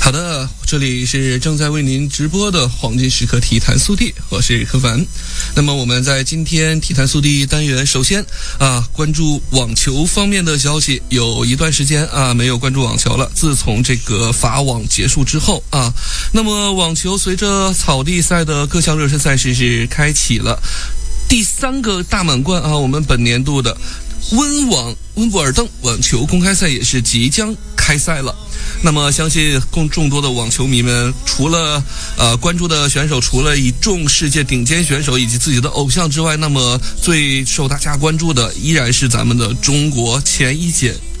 好的，这里是正在为您直播的黄金时刻体坛速递，我是柯凡。那么我们在今天体坛速递单元，首先关注网球方面的消息。有一段时间没有关注网球了，自从这个法网结束之后那么网球随着草地赛的各项热身赛事是开启了第3个大满贯我们本年度的温布尔登网球公开赛也是即将开赛了。那么相信众多的网球迷们，除了关注的选手，除了以众世界顶尖选手以及自己的偶像之外，那么最受大家关注的依然是咱们的中国前一姐